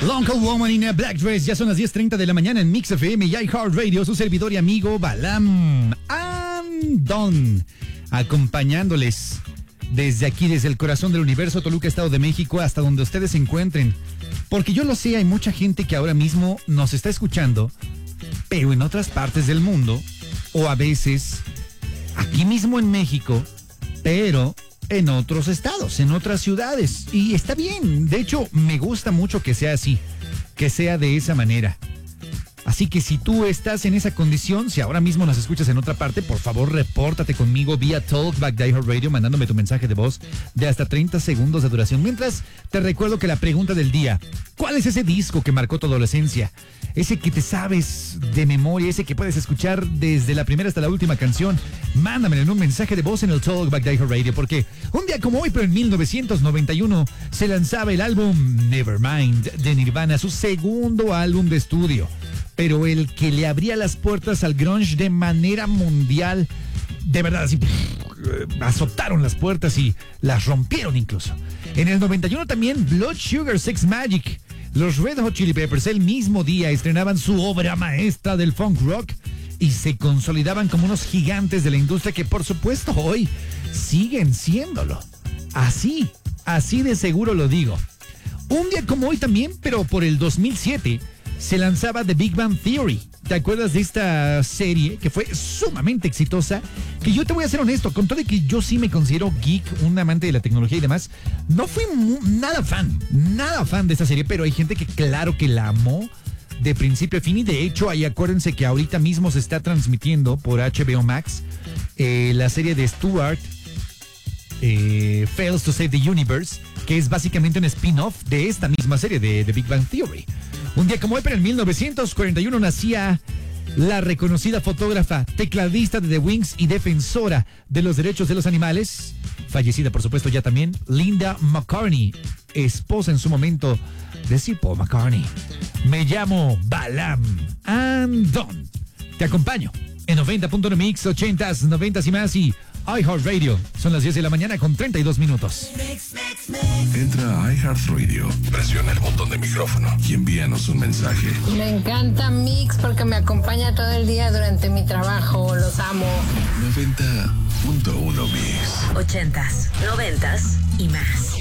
Local Woman in a Black Dress. Ya son las 10:30 de la mañana en Mix FM y iHeartRadio. Su servidor y amigo Balam Andon, acompañándoles desde aquí, desde el corazón del universo, Toluca, Estado de México, hasta donde ustedes se encuentren. Porque yo lo sé, hay mucha gente que ahora mismo nos está escuchando, pero en otras partes del mundo, o a veces aquí mismo en México, pero en otros estados, en otras ciudades. Y está bien, de hecho me gusta mucho que sea así, que sea de esa manera. Así que si tú estás en esa condición, si ahora mismo nos escuchas en otra parte, por favor repórtate conmigo vía Talkback de iHeartRadio, mandándome tu mensaje de voz de hasta 30 segundos de duración. Mientras te recuerdo que la pregunta del día: ¿cuál es ese disco que marcó tu adolescencia? Ese que te sabes de memoria, ese que puedes escuchar desde la primera hasta la última canción. Mándamelo en un mensaje de voz en el Talkback de iHeartRadio, porque un día como hoy, pero en 1991, se lanzaba el álbum Nevermind de Nirvana, su segundo álbum de estudio, pero el que le abría las puertas al grunge de manera mundial. De verdad, así azotaron las puertas y las rompieron incluso. En el 91 también Blood Sugar Sex Magic. Los Red Hot Chili Peppers el mismo día estrenaban su obra maestra del funk rock y se consolidaban como unos gigantes de la industria que, por supuesto, hoy siguen siéndolo. Así de seguro lo digo. Un día como hoy también, pero por el 2007, se lanzaba The Big Bang Theory. ¿Te acuerdas de esta serie que fue sumamente exitosa? Que yo te voy a ser honesto, con todo de que yo sí me considero geek, un amante de la tecnología y demás, no fui nada fan de esta serie, pero hay gente que claro que la amó de principio a fin. Y de hecho, ahí acuérdense que ahorita mismo se está transmitiendo por HBO Max la serie de Stuart Fails to Save the Universe, que es básicamente un spin-off de esta misma serie de The Big Bang Theory. Un día como hoy, pero en 1941, nacía la reconocida fotógrafa, tecladista de The Wings y defensora de los derechos de los animales, fallecida por supuesto ya también, Linda McCartney, esposa en su momento de Sir Paul McCartney. Me llamo Balam Andon. Te acompaño en 90.1 Mix, 80s, 90s y más, y iHeartRadio. Son las 10 de la mañana con 32 minutos. Entra a iHeartRadio, presiona el botón de micrófono y envíanos un mensaje. Me encanta Mix porque me acompaña todo el día durante mi trabajo. Los amo. 90.1 Mix. 80s, 90s y más.